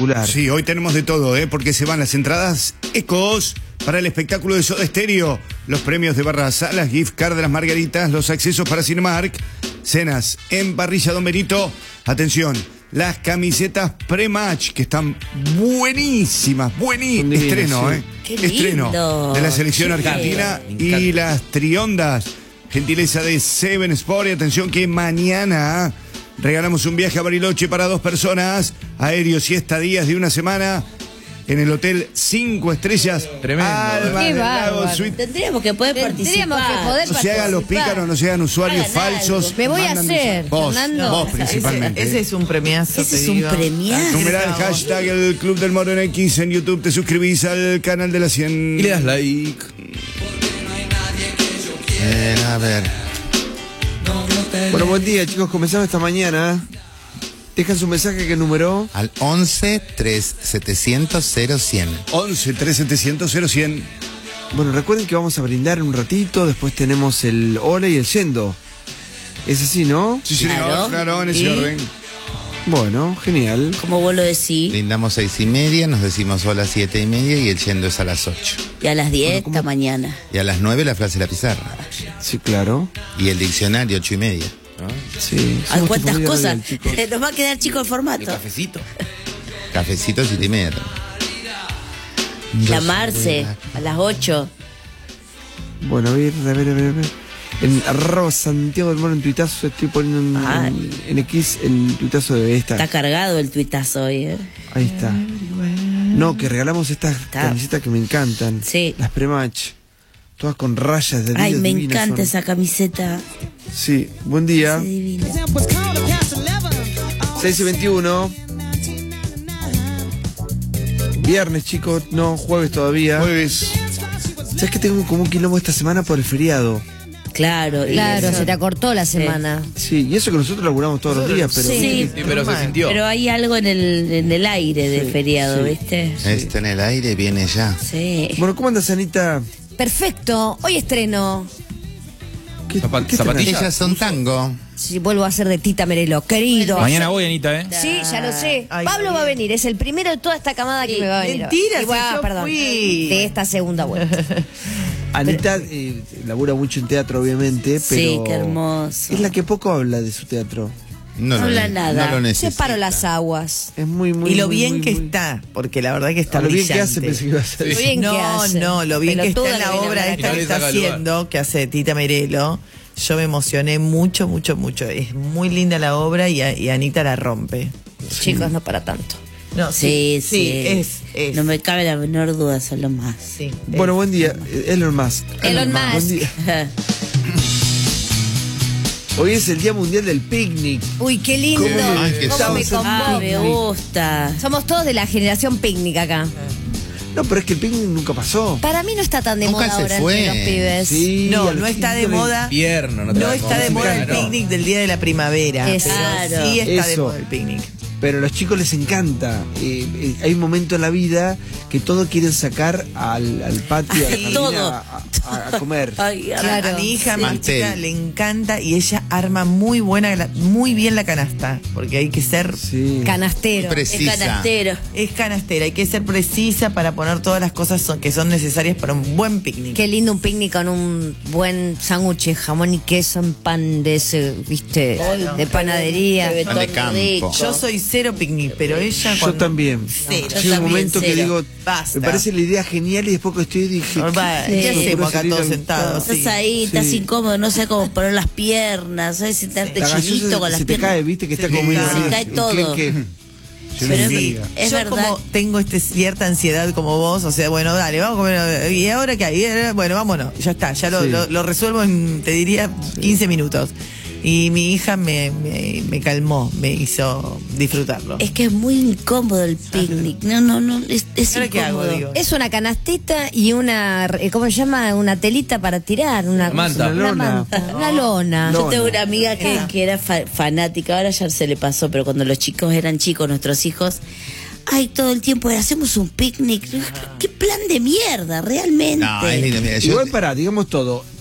espectacular. Sí, hoy tenemos de todo, porque se van las entradas Ecos para el espectáculo de Soda Stereo, los premios de Barra Salas, gift card de las Margaritas, los accesos para Cinemark, cenas en Parrilla Don Benito. Atención, las camisetas pre-match que están buenísimas, estreno, Qué lindo. Estreno de la selección argentina y las triondas, gentileza de Seven Sport. Y atención que mañana regalamos un viaje a Bariloche para 2 personas, aéreos y estadías de 1 semana en el Hotel 5 Estrellas. Tremendo. Alba Qué del Lago bárbaro. Suite. Tendríamos que poder participar. No se hagan los pícaros, no se hagan usuarios Hagan falsos. algo. Me voy a Mandan hacer, vos, Fernando. vos principalmente. Ese es un premiazo. Ese te es un digo. premiazo. Numeral hashtag el Club del Moro en X en YouTube. Te suscribís al canal de la 100. Y le das like. A ver. Bueno, buen día, chicos. Comenzamos esta mañana. Dejan su mensaje que numeró. Al 11 3700 0100. 11 3700 0100. Bueno, recuerden que vamos a brindar en un ratito. Después tenemos el Ole y el Yendo. Es así, ¿no? Sí, señor, Claro. claro, en ese Y- orden. Bueno, genial. Como vos lo decís. Brindamos 6:30, nos decimos hola 7:30 y el yendo es a las 8. Y a las 10 Bueno, ¿cómo? esta mañana. Y a las 9 la frase de la pizarra. Sí, claro. Y el diccionario 8:30. Sí. Hay somos cuántas familia cosas. radial, chicos. Nos va a quedar chico el formato. Cafecito. Cafecito 7:30. Llamarse a las 8. Bueno, a ver. En @ Santiago del Moro en tuitazo estoy poniendo Ah. en X el tuitazo de esta. Está cargado el tuitazo hoy, Ahí está. No, que regalamos estas Está. camisetas que me encantan. Sí. Las pre-match. Todas con rayas de Ay, Adidas me divinas encanta son. esa camiseta. Sí, buen día. Sí, divina. 6:21. Viernes, chicos, no, jueves todavía. Jueves. ¿Sabes que tengo como un quilombo esta semana por el feriado? Claro, Claro, eso. se te acortó la semana. Sí, y eso que nosotros laburamos todos los días, pero... Sí. Sí, pero se sintió. Pero hay algo en el aire de Sí, feriado, sí. ¿viste? Está en el aire, viene ya. Sí. Bueno, ¿cómo andas, Anita? Perfecto, hoy estreno. ¿Qué Zapatillas. Ellas son tango. Si vuelvo a ser de Tita Merelo, querido. Mañana voy, Anita, ¿eh? Sí, ya lo sé. Ay, Pablo va a bien. venir, es el primero de toda esta camada que me va a venir. Mentira, Igual, si yo perdón, fui. de esta segunda vuelta. Anita labura mucho en teatro, obviamente, pero... Sí, qué hermoso. Es la que poco habla de su teatro. No, No habla ne- nada. No lo necesita. Separo las aguas. Es muy, muy... Y lo muy, bien muy, que muy- está, porque la verdad que está A lo bien brillante. que hace, pensé que iba a ser. Lo bien que No, hace. no, lo bien que está Pelotuda en la viene a obra hablar esta acá. que Y está no le saca el haciendo, que hace Tita Merelo. Yo me emocioné mucho. Es muy linda la obra y Anita la rompe. Chicos, no para tanto. No, Sí, es. No me cabe la menor duda, son los más. Sí, Bueno, buen día. Elon Musk. Elon Buen Musk. día. Hoy es el Día Mundial del Picnic. Uy, qué lindo. Ay, qué ¿Cómo me sonso. Ah, me convoca? gusta. Somos todos de la generación picnic acá. No, pero es que el picnic nunca pasó. Para mí no está tan de Nunca moda se ahora fue. entre los pibes. Sí, No, a los no está de chicos les- moda. Invierno, No está de moda el Claro. picnic del día de la primavera. Eso. Pero Claro. sí está de Eso. moda el picnic. Pero a los chicos les encanta. Hay un momento en la vida que todos quieren sacar al patio, a la Ay, jardina, todo. a comer. Ay, Claro. A mi hija, mi Mantel. chica, le encanta y ella arma muy bien la canasta. Porque hay que ser. Sí. Canastero. es Precisa. canastero. Es canastera, hay que ser precisa para poner todas las cosas que son necesarias para un buen picnic. Qué lindo un picnic con un buen sándwich de jamón y queso en pan de ese, viste, de panadería. Qué Pan de betón campo. rico. Yo soy cero picnic, pero ella Yo cuando- también. Cero. Yo Llega un también, momento que cero. digo, Basta. me parece la idea genial y después que estoy dije, Va, ¿qué ¿qué ocurre hacemos acá salir todos a- sentados? Estás Sí. ahí, estás Sí. incómodo, no sé cómo poner las piernas, ¿sabes? Si te La chinito gaseosa con las se te piernas. cae, viste que está Se como te medio cae. así, cae todo. enclenque. Yo Pero no sí, diga. es yo verdad. como tengo cierta ansiedad como vos, o sea, bueno, dale, vamos a comer. ¿Y ahora qué hay? Bueno, vámonos, ya está, ya Sí. lo resuelvo en, te diría, 15 minutos. Y mi hija me calmó, me hizo disfrutarlo. Es que es muy incómodo el picnic. No, es ¿Ahora qué hago, incómodo. digo? Es una canastita y una, ¿cómo se llama? Una telita para tirar. Una Manta. Una manta. Una lona. Yo Lona. tengo una amiga que era fanática, ahora ya se le pasó, pero cuando los chicos eran chicos, nuestros hijos, ay, todo el tiempo hacemos un picnic. ¿Qué plan de mierda, realmente? No, es lindo. Mira, yo, Igual digamos todo.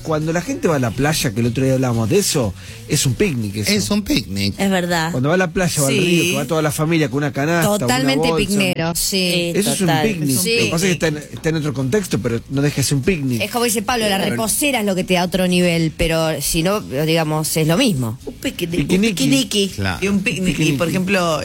cuando la gente va a la playa, que el otro día hablábamos de eso, es un picnic eso. Es un picnic. Es verdad. Cuando va a la playa o al Sí. río, que va toda la familia con una canasta, Totalmente una bolsa. picnero, sí. Eso Total. es un picnic. Sí. Lo que pasa es que está en otro contexto, pero no deja de ser un picnic. Es como dice Pablo, la reposera es lo que te da otro nivel, pero si no, digamos, es lo mismo. Un piquiniqui. Piquiniqui. Claro. Y un picnic, y por ejemplo,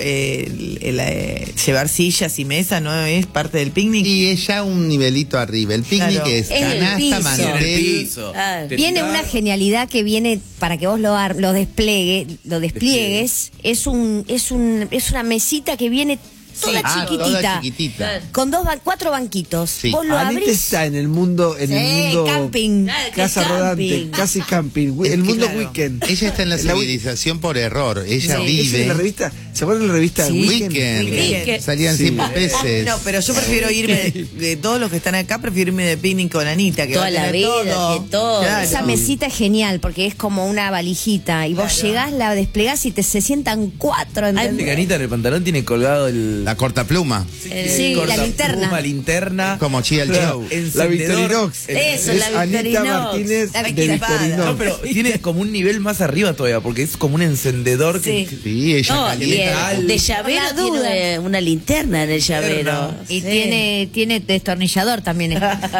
llevar sillas y mesa no es parte del picnic. Y es ya un nivelito arriba. El picnic Claro. es Es el canasta, piso. En el mantel. piso. Ah, Te Viene tirás. una genialidad que viene para que vos lo despliegues. Es una mesita que viene toda Ah, chiquitita. toda chiquitita. Con 4 banquitos. Sí. Vos lo Anita abrís. está en el mundo, Sí, camping. casa Camping. rodante, casi camping, Es el que, mundo claro, weekend. Ella está en la La wi- civilización por error. Ella ¿Esa es vive. la revista? ¿Se acuerdan de la revista Sí. Weekend? Weekend. Salían Sí. siempre peces. No, pero yo prefiero irme de todos los que están acá, prefiero irme de picnic con Anita, que Toda va a la tener vida, todo. que todo. Claro. Esa mesita es genial porque es como una valijita y vos llegás, la desplegás y se sientan 4. Viste ¿entendés? que Anita en el pantalón tiene colgado el... La cortapluma. Sí, la cortapluma, linterna. linterna. Como Chía el Claro. Show. La Encendedor. Victorinox. Eso, Es la Anita Victorinox. Martínez La de equipada. Victorinox. No, pero tiene como un nivel más arriba todavía, porque es como un encendedor Sí. que... Sí, ella No, y calienta. de llavero Por la duda. tiene una linterna en el llavero. Y Sí. tiene destornillador también.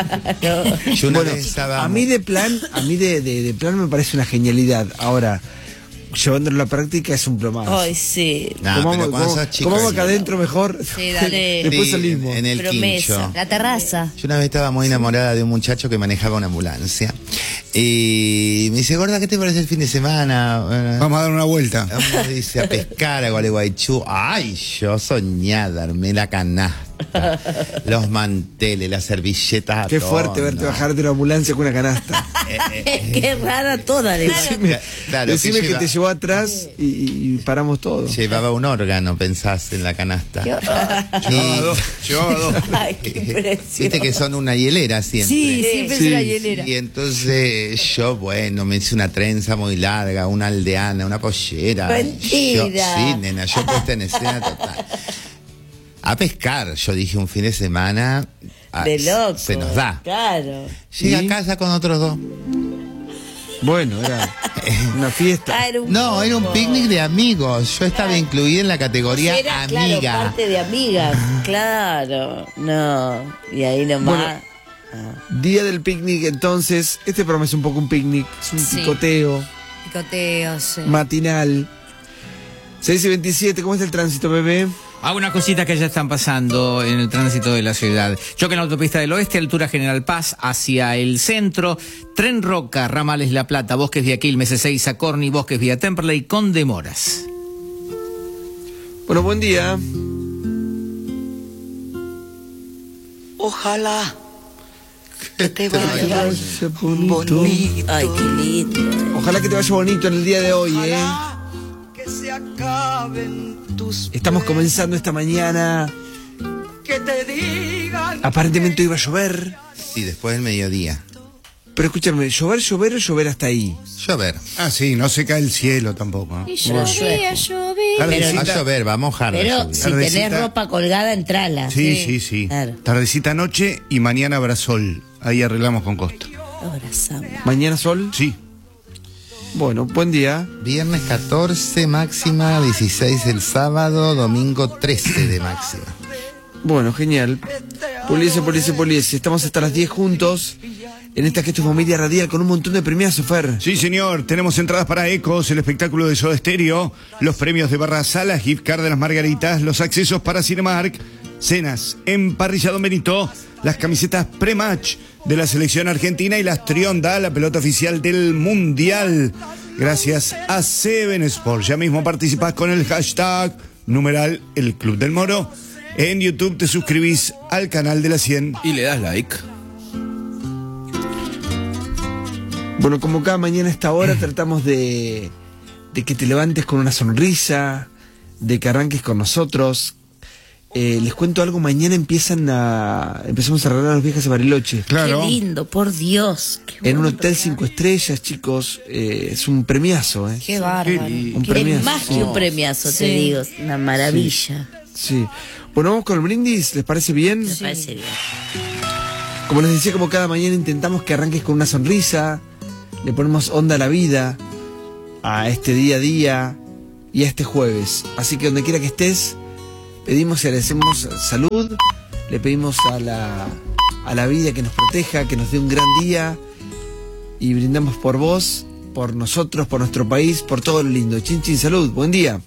Yo una Bueno, vez estaba. a mí de plan me parece una genialidad. Ahora, llevándolo a la práctica es un plomazo. Ay, sí. No, pero cuando sos chico. comamos acá adentro mejor. Sí, dale. Después Sí, salimos. en el Promesa. quincho. La terraza. Yo una vez estaba muy enamorada de un muchacho que manejaba una ambulancia. Y me dice, gorda, ¿qué te parece el fin de semana? Bueno, Vamos a dar una vuelta. vamos, dice, a pescar a Gualeguaychú. Ay, yo soñaba, armé la canasta, los manteles, las servilletas. a Qué fuerte tono. verte bajarte de una ambulancia con una canasta. Qué rara toda. Decime, Claro, decime que que lleva- te llevó atrás y paramos todo. Llevaba un órgano, pensás, en la canasta. Llevaba dos. Ay, qué impresión. Viste que son una hielera siempre. Sí, siempre es una hielera. Y entonces yo, bueno, me hice una trenza muy larga, una aldeana, una pollera. Mentira. Yo- sí, nena, yo puesta en escena total. A pescar, yo dije un fin de semana. De loco. Se nos da. Claro. Llega ¿Y? a casa con otros dos. Bueno, era una fiesta. Ah, era un No, era un poco. picnic de amigos. Yo estaba incluida en la categoría Era, amiga. claro, parte de amigas. Claro. No. Y ahí nomás. Día del picnic, entonces, este programa es un poco un picnic, es un Sí. picoteo Picoteos. Sí. matinal. 6:27, ¿cómo está el tránsito, bebé? Algunas cositas que ya están pasando en el tránsito de la ciudad. Choque en la autopista del oeste, altura General Paz, hacia el centro. Tren Roca, ramales La Plata, Bosques vía Quilmes, Ezeiza, Corny, Bosques vía Temperley, con demoras. Bueno, buen día. Ojalá que te vaya Vaya bonito. bonito. Ay, qué lindo. Ojalá que te vaya bonito en el día de hoy, ¿eh? Ojalá que se acaben tus Estamos comenzando esta mañana. que te digan Aparentemente hoy va a llover. Sí, después del mediodía. Pero escúchame, llover o llover hasta ahí. Llover. Ah, sí, no se cae el cielo tampoco. ¿no? Llovía. Va Tardecita- a llover, va a mojar. la Pero lluvia. si Tardecita. tenés ropa colgada, entrala. Sí, sí. Claro. Tardecita noche y mañana habrá sol. Ahí arreglamos con Costa. Abrazamos. Mañana sol. Sí. Bueno, buen día. Viernes 14 máxima, 16 el sábado, domingo 13 de máxima. Bueno, genial. Poliese. Estamos hasta las 10 juntos en esta que es tu familia radial con un montón de premiazos, Fer. Sí, señor. Tenemos entradas para Ecos, el espectáculo de Soda Stereo, los premios de Barra Salas, gift card de las Margaritas, los accesos para Cinemark, cenas en Parrilla Don Benito, las camisetas pre-match de la selección argentina y las Trionda, la pelota oficial del Mundial. Gracias a Seven Sport. Ya mismo participás con el hashtag numeral El Club del Moro. En YouTube te suscribís al canal de la 100. Y le das like. Bueno, como cada mañana a esta hora tratamos de que te levantes con una sonrisa, de que arranques con nosotros. Les cuento algo, mañana empezamos a arreglar las viejas de Bariloche. Claro. Qué lindo, por Dios. Qué En un bueno. hotel 5 estrellas, chicos. Es un premiazo, ¿eh? Qué bárbaro. Un Es premiazo. más que un premiazo, te Sí. digo. Es una maravilla. Sí. Bueno, vamos con el brindis, ¿les parece bien? Me parece bien. Como les decía, como cada mañana intentamos que arranques con una sonrisa, le ponemos onda a la vida, a este día a día y a este jueves. Así que donde quiera que estés, pedimos y agradecemos salud, le pedimos a la vida que nos proteja, que nos dé un gran día y brindamos por vos, por nosotros, por nuestro país, por todo lo lindo. Chin chin, salud, buen día.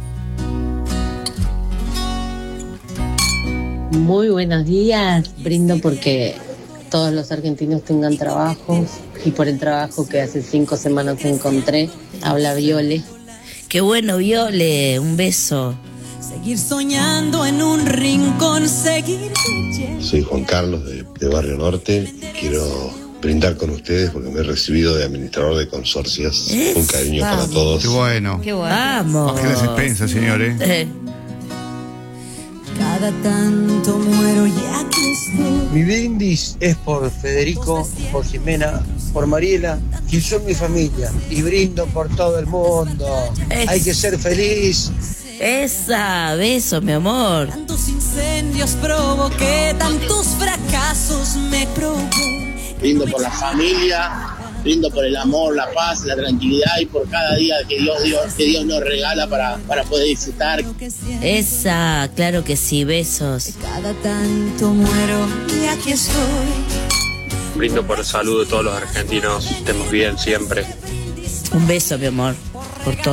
Muy buenos días, brindo porque todos los argentinos tengan trabajo y por el trabajo que hace 5 semanas encontré. Habla Viole. Qué bueno, Viole, un beso. Seguir soñando en un rincón, seguir. Soy Juan Carlos de Barrio Norte. Quiero brindar con ustedes porque me he recibido de administrador de consorcios. Un cariño para todos. Qué bueno. Qué bueno. Vamos. Baje las expensas, señores. Cada tanto muero y aquí estoy. Mi brindis es por Federico, por Jimena, por Mariela, que son mi familia. Y brindo por todo el mundo. Hay que ser feliz. Esa, beso, mi amor. Tantos incendios provoqué, tantos fracasos me provoqué. Brindo por la familia, brindo por el amor, la paz, la tranquilidad y por cada día que Dios nos regala para poder disfrutar. Esa, claro que sí, besos. Cada tanto muero y aquí estoy. Brindo por la salud de todos los argentinos, estemos bien siempre. Un beso, mi amor, por todo.